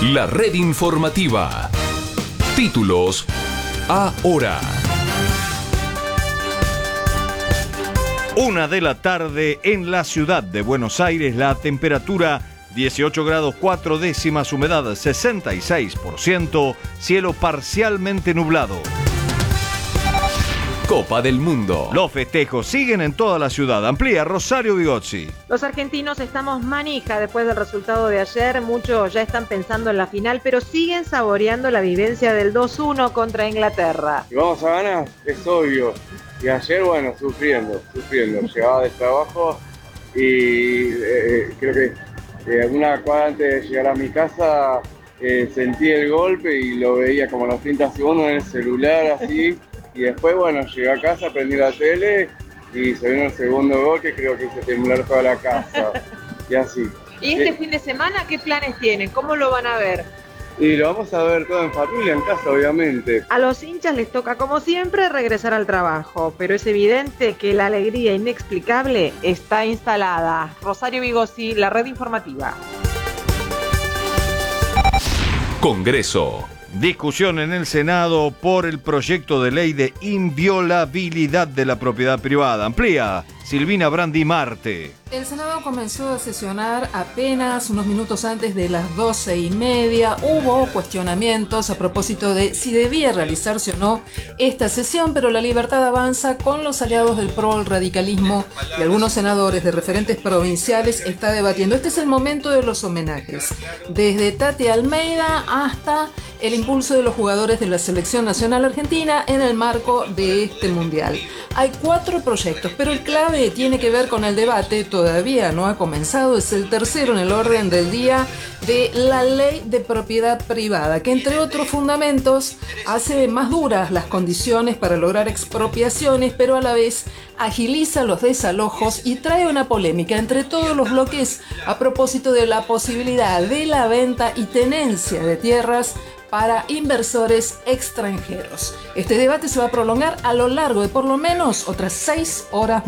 La red informativa. Títulos ahora. 1 de la tarde en la ciudad de Buenos Aires, la temperatura 18 grados 4 décimas, humedad 66%, cielo parcialmente nublado. Copa del Mundo. Los festejos siguen en toda la ciudad. Amplía Rosario Bigozzi. Los argentinos estamos manija después del resultado de ayer. Muchos ya están pensando en la final, pero siguen saboreando la vivencia del 2-1 contra Inglaterra. Si vamos a ganar, es obvio. Y ayer, bueno, sufriendo. Llegaba del trabajo y creo que una cuadra antes de llegar a mi casa sentí el golpe y lo veía como a los 30 segundos en el celular, así. Y después, bueno, llegué a casa, prendí la tele y se vino el segundo gol que creo que hizo temblar toda la casa. Y así. ¿Y este fin de semana qué planes tienen? ¿Cómo lo van a ver? Y lo vamos a ver todo en familia, en casa, obviamente. A los hinchas les toca, como siempre, regresar al trabajo, pero es evidente que la alegría inexplicable está instalada. Rosario Bigozzi, la red informativa. Congreso. Discusión en el Senado por el proyecto de ley de inviolabilidad de la propiedad privada. Amplía Silvina Brandi Marte. El Senado comenzó a sesionar apenas unos minutos antes de las 12:30. Hubo cuestionamientos a propósito de si debía realizarse o no esta sesión, pero la Libertad Avanza, con los aliados del PRO, el radicalismo y algunos senadores de referentes provinciales, está debatiendo. Este es el momento de los homenajes. Desde Tati Almeida hasta el impulso de los jugadores de la Selección Nacional Argentina en el marco de este Mundial. Hay 4 proyectos, pero el clave tiene que ver con el debate. Todavía no ha comenzado, es el tercero en el orden del día, de la ley de propiedad privada, que entre otros fundamentos hace más duras las condiciones para lograr expropiaciones, pero a la vez agiliza los desalojos y trae una polémica entre todos los bloques a propósito de la posibilidad de la venta y tenencia de tierras para inversores extranjeros. Este debate se va a prolongar a lo largo de por lo menos otras 6 horas.